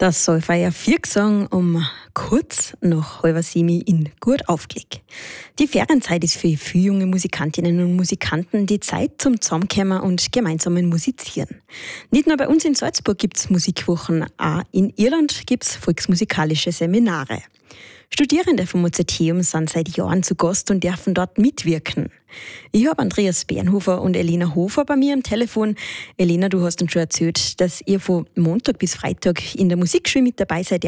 Das soll Feier 4 gesungen um kurz nach 6:30 in Gut aufgelegt. Die Ferienzeit ist für viele junge Musikantinnen und Musikanten die Zeit zum Zusammenkommen und gemeinsamen Musizieren. Nicht nur bei uns in Salzburg gibt es Musikwochen, auch in Irland gibt es volksmusikalische Seminare. Studierende vom Mozarteum sind seit Jahren zu Gast und dürfen dort mitwirken. Ich habe Andreas Bernhofer und Elena Hofer bei mir am Telefon. Elena, du hast uns schon erzählt, dass ihr von Montag bis Freitag in der Musikschule mit dabei seid.